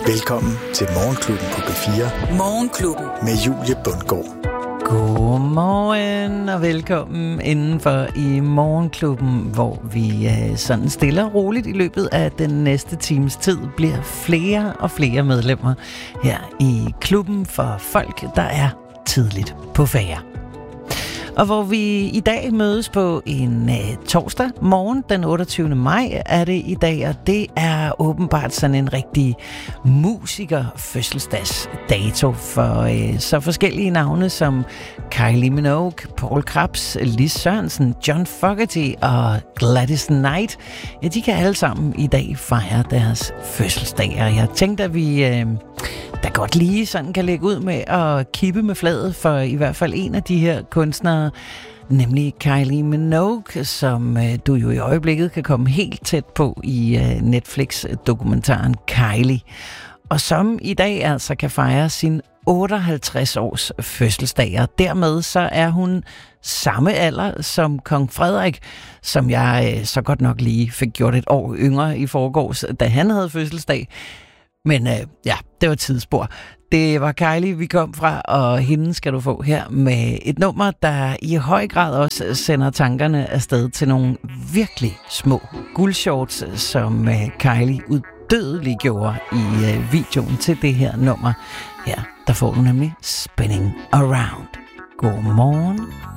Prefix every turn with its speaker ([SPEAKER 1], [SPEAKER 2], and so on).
[SPEAKER 1] Velkommen til Morgenklubben på B4.
[SPEAKER 2] Morgenklubben
[SPEAKER 1] med Julie Bundgaard.
[SPEAKER 3] Godmorgen og velkommen indenfor i Morgenklubben, hvor vi sådan stille og roligt i løbet af den næste times tid bliver flere og flere medlemmer her i klubben for folk, der er tidligt på færre. Og hvor vi i dag mødes på en torsdag morgen, den 28. maj er det i dag, og det er åbenbart sådan en rigtig musiker-fødselsdagsdato for så forskellige navne som Kylie Minogue, Paul Krebs, Lis Sørensen, John Fogerty og Gladys Knight. Ja, de kan alle sammen i dag fejre deres fødselsdag, og jeg tænkte, at vi der godt lige sådan kan lægge ud med at kippe med flaget for i hvert fald en af de her kunstnere, nemlig Kylie Minogue, som du jo i øjeblikket kan komme helt tæt på i Netflix-dokumentaren Kylie. Og som i dag altså kan fejre sin 58 års fødselsdag, og dermed så er hun samme alder som kong Frederik, som jeg så godt nok lige fik gjort et år yngre i forgårs, da han havde fødselsdag. Men ja, det var tidsspor. Det var Kylie, vi kom fra, og hende skal du få her med et nummer, der i høj grad også sender tankerne afsted til nogle virkelig små guldshorts, som Kylie udødeligt gjorde i videoen til det her nummer. Her, der får du nemlig Spinning Around. God morgen.